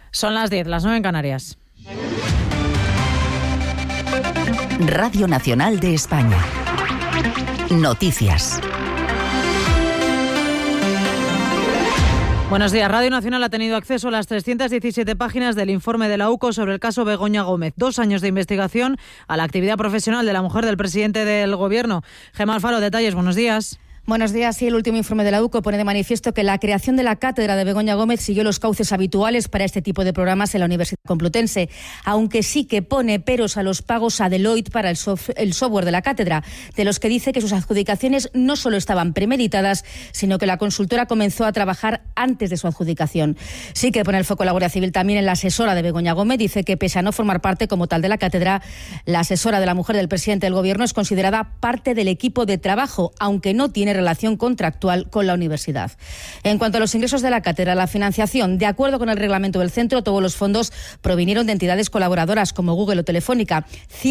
Son las 10, las 9 en Canarias. Radio Nacional de España. Noticias. Buenos días. Radio Nacional ha tenido acceso a las 317 páginas del informe de la UCO sobre el caso Begoña Gómez. 2 años de investigación a la actividad profesional de la mujer del presidente del Gobierno. Gemma Alfaro, detalles. Buenos días. Buenos días. Sí, el último informe de la UCO pone de manifiesto que la creación de la cátedra de Begoña Gómez siguió los cauces habituales para este tipo de programas en la Universidad Complutense, aunque sí que pone peros a los pagos a Deloitte para el software de la cátedra, de los que dice que sus adjudicaciones no solo estaban premeditadas, sino que la consultora comenzó a trabajar antes de su adjudicación. Sí que pone el foco la Guardia Civil también en la asesora de Begoña Gómez. Dice que pese a no formar parte como tal de la cátedra, la asesora de la mujer del presidente del Gobierno es considerada parte del equipo de trabajo, aunque no tiene relación contractual con la universidad. En cuanto a los ingresos de la cátedra, la financiación, de acuerdo con el reglamento del centro, todos los fondos provinieron de entidades colaboradoras como Google o Telefónica,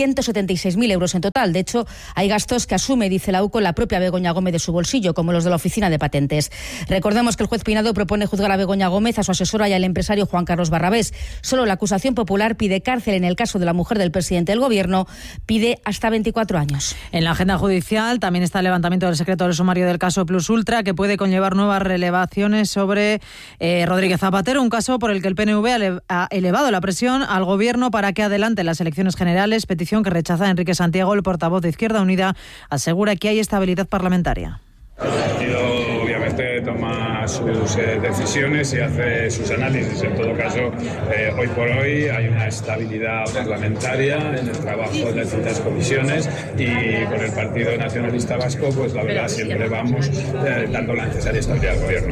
176.000 euros en total. De hecho, hay gastos que asume, dice la UCO, la propia Begoña Gómez de su bolsillo, como los de la Oficina de Patentes. Recordemos que el juez Pinado propone juzgar a Begoña Gómez, a su asesora y al empresario Juan Carlos Barrabés. Solo la acusación popular pide cárcel. En el caso de la mujer del presidente del Gobierno, pide hasta 24 años. En la agenda judicial también está el levantamiento del secreto del sumario del caso Plus Ultra, que puede conllevar nuevas relevaciones sobre Rodríguez Zapatero, un caso por el que el PNV ha elevado la presión al Gobierno para que adelante las elecciones generales, petición que rechaza Enrique Santiago. El portavoz de Izquierda Unida asegura que hay estabilidad parlamentaria. El partido obviamente toma sus decisiones y hace sus análisis. En todo caso, hoy por hoy hay una estabilidad parlamentaria en el trabajo de las distintas comisiones y con el Partido Nacionalista Vasco, pues la verdad siempre vamos dando la necesaria estabilidad al Gobierno.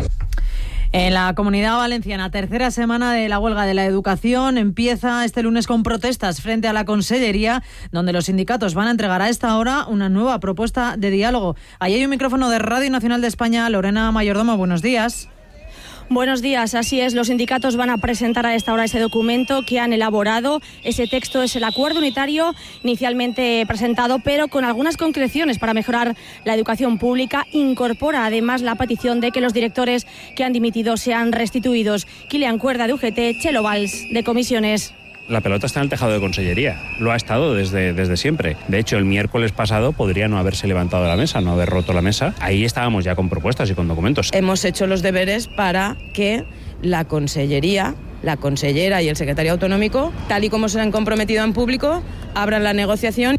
En la Comunidad Valenciana, tercera semana de la huelga de la educación, empieza este lunes con protestas frente a la Consellería, donde los sindicatos van a entregar a esta hora una nueva propuesta de diálogo. Ahí hay un micrófono de Radio Nacional de España. Lorena Mayordomo, buenos días. Buenos días, así es. Los sindicatos van a presentar a esta hora ese documento que han elaborado. Ese texto es el acuerdo unitario inicialmente presentado, pero con algunas concreciones para mejorar la educación pública. Incorpora además la petición de que los directores que han dimitido sean restituidos. Kilian Cuerda de UGT, Chelo Valls de Comisiones. La pelota está en el tejado de Consellería, lo ha estado desde siempre. De hecho, el miércoles pasado podría no haberse levantado de la mesa, no haber roto la mesa. Ahí estábamos ya con propuestas y con documentos. Hemos hecho los deberes para que la Consellería, la consellera y el secretario autonómico, tal y como se han comprometido en público, abran la negociación.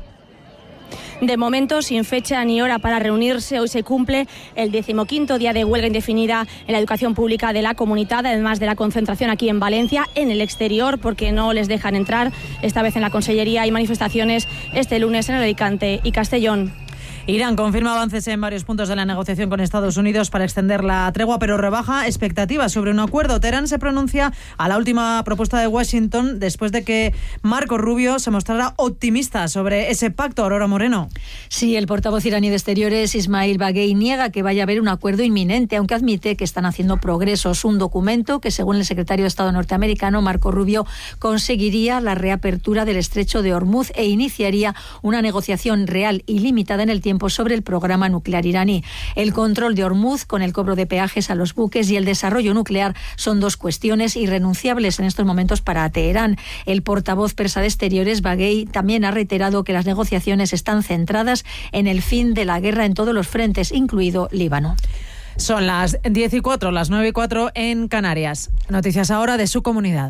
De momento, sin fecha ni hora para reunirse, hoy se cumple el 15º día de huelga indefinida en la educación pública de la comunidad, además de la concentración aquí en Valencia, en el exterior, porque no les dejan entrar. Esta vez en la Consellería hay manifestaciones este lunes en Alicante y Castellón. Irán confirma avances en varios puntos de la negociación con Estados Unidos para extender la tregua, pero rebaja expectativas sobre un acuerdo. Teherán se pronuncia a la última propuesta de Washington después de que Marco Rubio se mostrara optimista sobre ese pacto. Aurora Moreno. Sí, el portavoz iraní de Exteriores, Ismail Baghei, niega que vaya a haber un acuerdo inminente, aunque admite que están haciendo progresos. Un documento que, según el secretario de Estado norteamericano, Marco Rubio, conseguiría la reapertura del estrecho de Hormuz e iniciaría una negociación real y limitada en el tiempo sobre el programa nuclear iraní. El control de Hormuz, con el cobro de peajes a los buques, y el desarrollo nuclear son dos cuestiones irrenunciables en estos momentos para Teherán. El portavoz persa de Exteriores, Baghei, también ha reiterado que las negociaciones están centradas en el fin de la guerra en todos los frentes, incluido Líbano. Son las 10:04, las 9:04 en Canarias. Noticias ahora de su comunidad.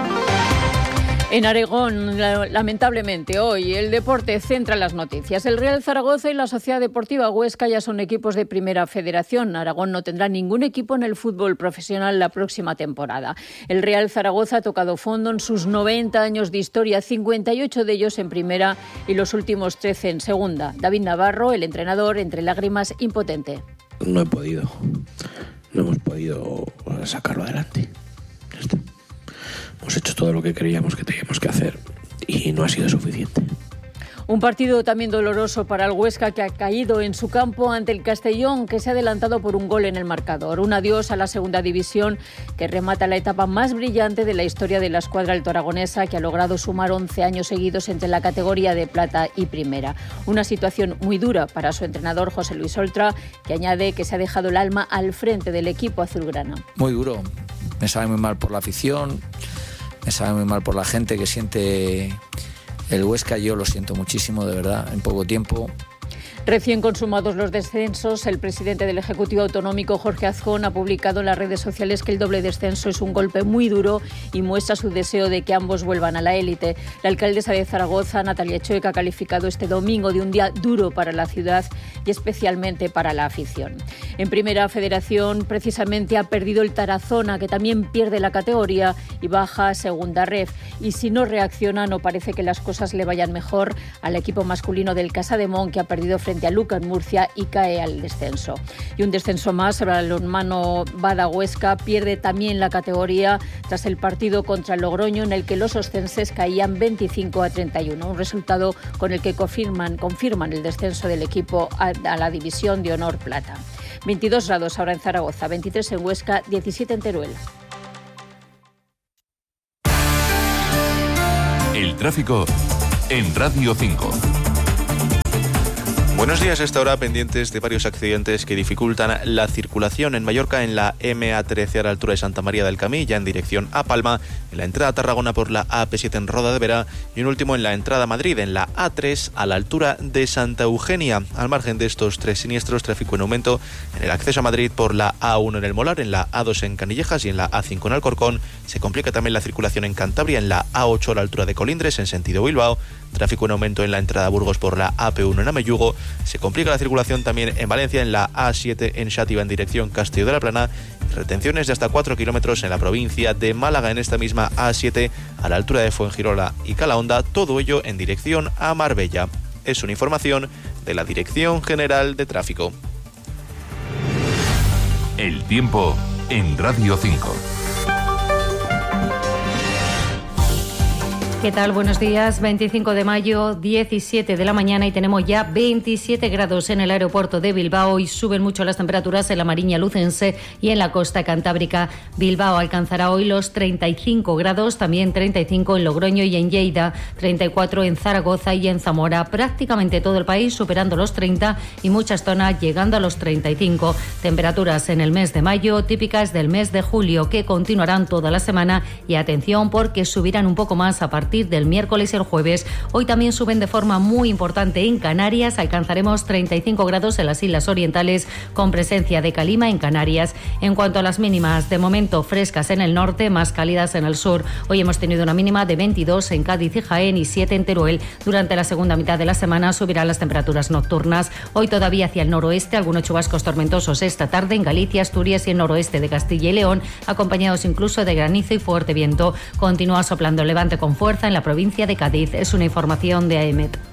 En Aragón, lamentablemente, hoy el deporte centra las noticias. El Real Zaragoza y la Sociedad Deportiva Huesca ya son equipos de Primera Federación. Aragón no tendrá ningún equipo en el fútbol profesional la próxima temporada. El Real Zaragoza ha tocado fondo en sus 90 años de historia, 58 de ellos en Primera y los últimos 13 en Segunda. David Navarro, el entrenador, entre lágrimas, impotente. No hemos podido sacarlo adelante. Ya está. Hemos hecho todo lo que creíamos que teníamos que hacer y no ha sido suficiente. Un partido también doloroso para el Huesca, que ha caído en su campo ante el Castellón, que se ha adelantado por un gol en el marcador. Un adiós a la segunda división, que remata la etapa más brillante de la historia de la escuadra altoaragonesa, que ha logrado sumar 11 años seguidos entre la categoría de plata y primera. Una situación muy dura para su entrenador José Luis Oltra, que añade que se ha dejado el alma al frente del equipo azulgrana. Muy duro, me sabe muy mal por la afición. Me sabe muy mal por la gente que siente el Huesca. Yo lo siento muchísimo, de verdad, en poco tiempo. Recién consumados los descensos, el presidente del Ejecutivo Autonómico, Jorge Azcón, ha publicado en las redes sociales que el doble descenso es un golpe muy duro y muestra su deseo de que ambos vuelvan a la élite. La alcaldesa de Zaragoza, Natalia Choica, ha calificado este domingo de un día duro para la ciudad y especialmente para la afición. En Primera Federación, precisamente, ha perdido el Tarazona, que también pierde la categoría y baja a Segunda Ref. Y si no reacciona, no parece que las cosas le vayan mejor al equipo masculino del Casademont, que ha perdido frente a Luca en Murcia y cae al descenso. Y un descenso más, el balonmano Bada Huesca pierde también la categoría tras el partido contra el Logroño, en el que los oscenses caían 25-31, un resultado con el que confirman el descenso del equipo a la División de Honor Plata. 22 grados ahora en Zaragoza, 23 en Huesca, 17 en Teruel. El tráfico en Radio 5. Buenos días. A esta hora pendientes de varios accidentes que dificultan la circulación en Mallorca, en la MA13 a la altura de Santa María del Camí, ya en dirección a Palma, en la entrada a Tarragona por la AP7 en Roda de Vera y un último en la entrada a Madrid, en la A3 a la altura de Santa Eugenia. Al margen de estos tres siniestros, tráfico en aumento en el acceso a Madrid por la A1 en el Molar, en la A2 en Canillejas y en la A5 en Alcorcón. Se complica también la circulación en Cantabria, en la A8 a la altura de Colindres, en sentido Bilbao. Tráfico en aumento en la entrada a Burgos por la AP1 en Ameyugo. Se complica la circulación también en Valencia, en la A7 en Xàtiva en dirección Castillo de la Plana. Retenciones de hasta 4 kilómetros en la provincia de Málaga, en esta misma A7 a la altura de Fuengirola y Calahonda. Todo ello en dirección a Marbella. Es una información de la Dirección General de Tráfico. El tiempo en Radio 5. ¿Qué tal? Buenos días. 25 de mayo, 17 de la mañana y tenemos ya 27 grados en el aeropuerto de Bilbao y suben mucho las temperaturas en la Mariña Lucense y en la costa cantábrica. Bilbao alcanzará hoy los 35 grados, también 35 en Logroño y en Lleida, 34 en Zaragoza y en Zamora. Prácticamente todo el país superando los 30 y muchas zonas llegando a los 35. Temperaturas en el mes de mayo típicas del mes de julio que continuarán toda la semana y atención porque subirán un poco más a partir del miércoles y el jueves. Hoy también suben de forma muy importante en Canarias. Alcanzaremos 35 grados en las Islas Orientales con presencia de calima en Canarias. En cuanto a las mínimas, de momento frescas en el norte, más cálidas en el sur. Hoy hemos tenido una mínima de 22 en Cádiz y Jaén y 7 en Teruel. Durante la segunda mitad de la semana subirán las temperaturas nocturnas. Hoy todavía hacia el noroeste, algunos chubascos tormentosos esta tarde en Galicia, Asturias y el noroeste de Castilla y León, acompañados incluso de granizo y fuerte viento. Continúa soplando el levante con fuerza en la provincia de Cádiz. Es una información de AEMET.